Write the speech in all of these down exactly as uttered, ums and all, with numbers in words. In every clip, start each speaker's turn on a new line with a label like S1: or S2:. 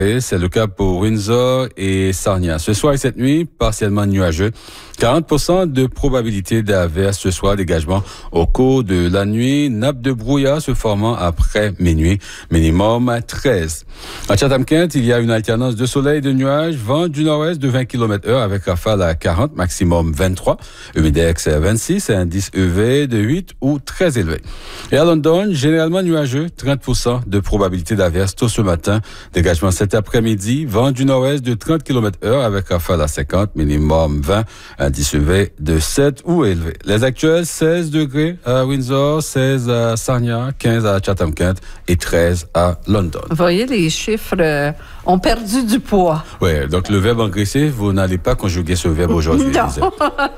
S1: C'est le cas pour Windsor et Sarnia. Ce soir et cette nuit, partiellement nuageux. quarante pour cent de probabilité d'averse ce soir, dégagement au cours de la nuit. Nappe de brouillard se formant après minuit, minimum treize. À Chatham-Kent, il y a une alternance de soleil et de nuages. Vent du nord-ouest de vingt kilomètres heure avec rafale à quarante, maximum vingt-trois. Humidex à vingt-six, indice U V de huit ou très élevé. Et à London, généralement nuageux, trente pour cent de probabilité d'averse tôt ce matin. Dégagement cet après-midi, vent du nord-ouest de trente kilomètres heure avec rafale à cinquante, minimum vingt, indice U V de sept ou élevé. Les actuels, seize degrés à Windsor, seize à Sarnia, quinze à Chatham-Kent et treize à London.
S2: Vous voyez, les chiffres euh, ont perdu du poids.
S1: Oui, donc le verbe engraisser, vous n'allez pas conjuguer ce verbe aujourd'hui.
S2: Non,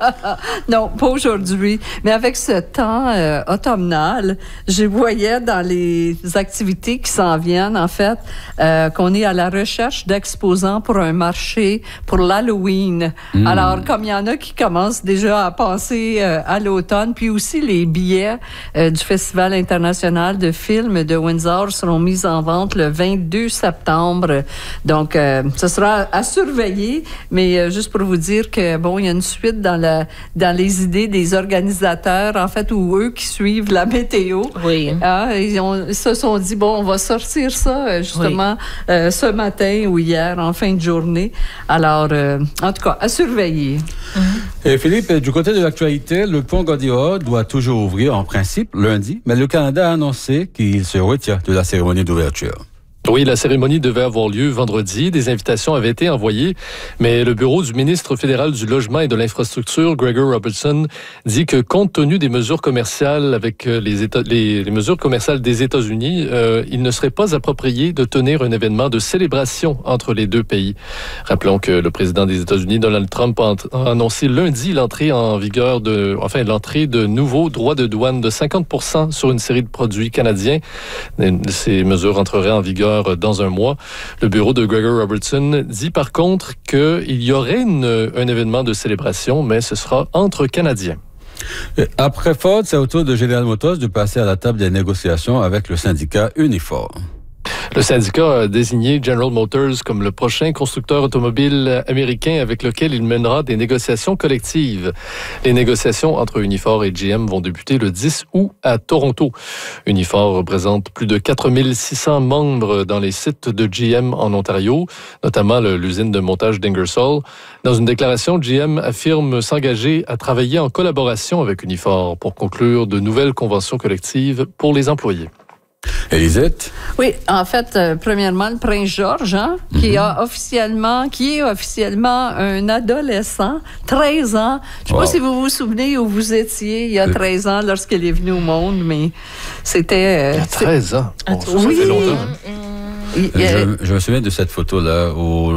S2: non, pas aujourd'hui. Mais avec ce temps euh, automnal, je voyais dans les activités qui s'en viennent, en fait, euh, qu'on est à la recherche d'exposants pour un marché pour l'Halloween. Mmh. Alors, comme il y en a qui commencent déjà à penser euh, à l'automne, puis aussi les billets euh, du Festival international de films de Windsor seront mis en vente le vingt-deux septembre. Donc, euh, ce sera à surveiller, mais euh, juste pour vous dire que, bon, il y a une suite dans, la, dans les idées des organisateurs, en fait, ou eux qui suivent la météo.
S3: Oui.
S2: Ah, ils, ont, ils se sont dit, bon, on va sortir ça, justement, oui. euh, ce matin ou hier, en fin de journée. Alors, euh, en tout cas, à surveiller.
S1: Mm-hmm. Et Philippe, du côté de l'actualité, le pont Gordioa doit toujours ouvrir, en principe, lundi, mais le Canada a annoncé qu'il se retire de la cérémonie d'ouverture.
S4: Oui, la cérémonie devait avoir lieu vendredi. Des invitations avaient été envoyées, mais le bureau du ministre fédéral du Logement et de l'Infrastructure, Gregor Robertson, dit que compte tenu des mesures commerciales avec les, États, les, les mesures commerciales des États-Unis, euh, il ne serait pas approprié de tenir un événement de célébration entre les deux pays. Rappelons que le président des États-Unis, Donald Trump, a annoncé lundi l'entrée en vigueur de, enfin, l'entrée de nouveaux droits de douane de cinquante pour cent sur une série de produits canadiens. Ces mesures entreraient en vigueur dans un mois. Le bureau de Gregor Robertson dit par contre qu'il y aurait une, un événement de célébration, mais ce sera entre Canadiens.
S1: Après Ford, c'est au tour de General Motors de passer à la table des négociations avec le syndicat Unifor.
S4: Le syndicat a désigné General Motors comme le prochain constructeur automobile américain avec lequel il mènera des négociations collectives. Les négociations entre Unifor et G M vont débuter le dix août à Toronto. Unifor représente plus de quatre mille six cents membres dans les sites de G M en Ontario, notamment le, l'usine de montage d'Ingersoll. Dans une déclaration, G M affirme s'engager à travailler en collaboration avec Unifor pour conclure de nouvelles conventions collectives pour les employés.
S1: Élisette?
S2: Oui, en fait, euh, premièrement, le prince George, hein, mm-hmm. qui a officiellement, qui est officiellement un adolescent, treize ans. Je ne sais wow. pas si vous vous souvenez où vous étiez il y a treize ans lorsqu'il est venu au monde, mais c'était...
S4: Euh, il y a treize ans? Bon, ça,
S2: oui.
S4: ça fait longtemps. Hein?
S1: Il, il, je, je me souviens de cette photo-là où...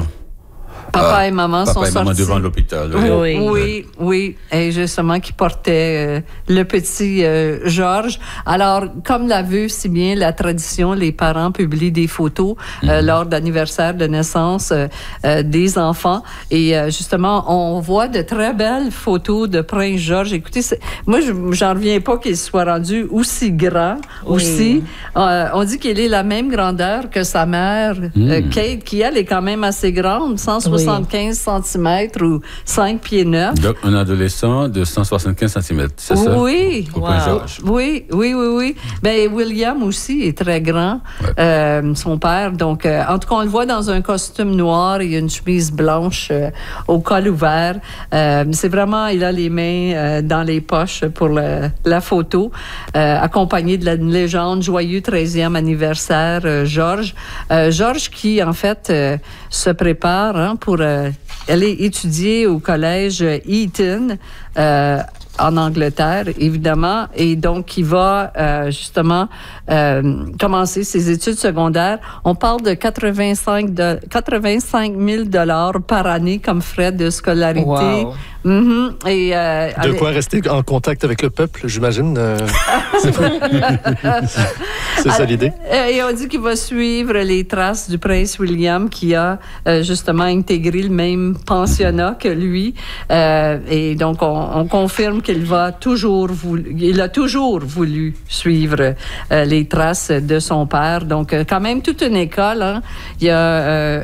S2: Papa
S1: ah,
S2: et maman
S1: papa
S2: sont
S1: et maman
S2: sortis.
S1: devant l'hôpital.
S2: Oui, oui, oui. oui. Et justement, qui portait euh, le petit euh, Georges. Alors, comme l'a vu si bien la tradition, les parents publient des photos euh, mm-hmm. lors d'anniversaire de naissance euh, euh, des enfants. Et euh, justement, on voit de très belles photos de Prince George. Écoutez, c'est, moi, je, j'en reviens pas qu'il soit rendu aussi grand, oui. aussi. Euh, on dit qu'il est la même grandeur que sa mère, mm. euh, Kate, qui, elle, est quand même assez grande, cent soixante-quinze centimètres ou cinq pieds neuf.
S1: Donc, un adolescent de cent soixante-quinze centimètres, c'est ça?
S2: Oui.
S1: Au
S2: wow.
S1: Prince George.
S2: Oui, oui, oui, oui. Ben, William aussi est très grand, ouais. euh, son père. Donc, euh, en tout cas, on le voit dans un costume noir et une chemise blanche euh, au col ouvert. Euh, c'est vraiment, il a les mains euh, dans les poches pour le, la photo, euh, accompagné de la légende joyeux treizième anniversaire euh, George. Euh, George qui, en fait, euh, se prépare hein, pour euh, aller étudier au collège Eton euh, en Angleterre, évidemment, et donc il va euh, justement euh, commencer ses études secondaires. On parle de quatre-vingt-cinq mille dollars par année comme frais de scolarité.
S3: Wow.
S2: Mm-hmm. Et, euh,
S4: de
S2: avec...
S4: quoi rester en contact avec le peuple, j'imagine. Euh... c'est c'est ça l'idée.
S2: Et on dit qu'il va suivre les traces du prince William qui a euh, justement intégré le même pensionnat que lui. Euh, et donc, on, on confirme qu'il va toujours voulu, il a toujours voulu suivre euh, les traces de son père. Donc, euh, quand même, toute une école. Hein. Il y a euh,